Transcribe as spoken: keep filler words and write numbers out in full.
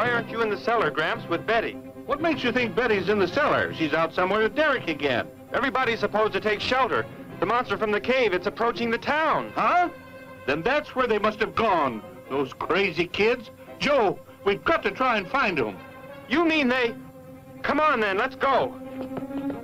Why aren't you in the cellar, Gramps, with Betty? What makes you think Betty's in the cellar? She's out somewhere with Derek again. Everybody's supposed to take shelter. The monster from the cave, it's approaching the town. Huh? Then that's where they must have gone. Those crazy kids. Joe, we've got to try and find them. You mean they... Come on, then, let's go.